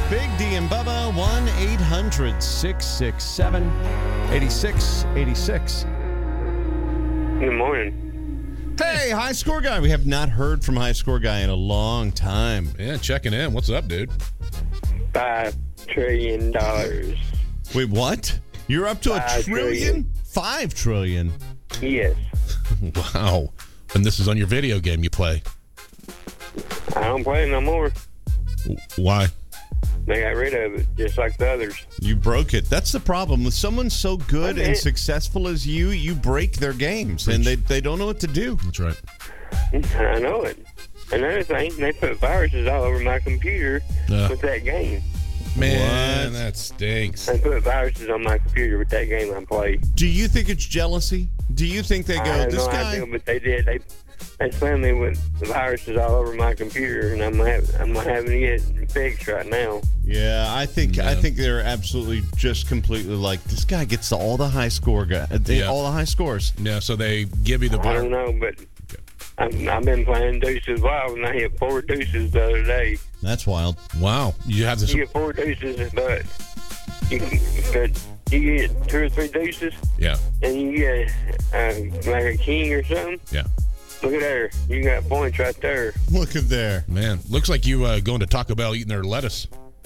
Big D and Bubba, 1-800-667-8686. Good morning. Hey, High Score Guy. We have not heard from High Score Guy in a long time. Yeah, checking in. What's up, dude? $5 trillion. Wait, what? You're up to a $5 trillion? trillion. 5 trillion. Yes. Wow. And this is on your video game you play. I don't play it no more. Why? They got rid of it, just like the others. You broke it. That's the problem. With someone so good and successful as you break their games, and they don't know what to do. That's right. I know it. Another thing, they put viruses all over my computer with that game. Man, What? that stinks. They put viruses on my computer with that game I play. Do you think it's jealousy? Do you think they I go, have this no guy? idea, but they did. They slammed me with viruses all over my computer, and I'm having to get it fixed right now. Yeah, I think they're absolutely just completely like, this guy gets all the high score all the high scores. Yeah, so they give you the I don't know, but I've been playing Deuces Wild, and I hit 4 deuces the other day. That's wild. Wow. You have this. You get 4 deuces, but you get 2 or 3 deuces, Yeah. and you get like a king or something. Yeah. Look at there. You got points right there. Look at there. Man, looks like you going to Taco Bell eating their lettuce.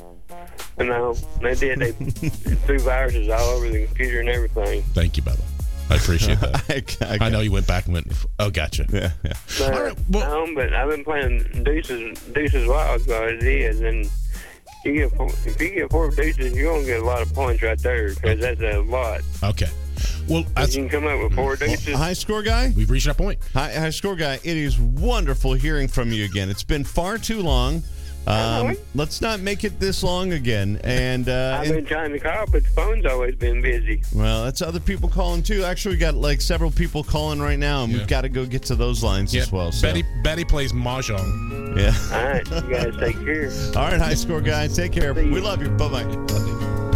No, they did. They threw viruses all over the computer and everything. Thank you, Bubba. I appreciate that. I know you went back and went, oh, gotcha. Yeah. But, All right, well- no, but I've been playing Deuces Wild, is what it is, and if you get 4 deuces, you're going to get a lot of points right there, because that's a lot. Okay. Well, If you can come up with 4 deuces. High score guy? we've reached that point. High score guy, it is wonderful hearing from you again. It's been far too long. Let's not make it this long again. And I've been trying to call, but the phone's always been busy. well, that's other people calling too. Actually, we got like several people calling right now, and we've got to go get to those lines as well. So. Betty plays mahjong. Yeah. All right, you guys take care. All right, high score guy, take care. We love you. Bye bye.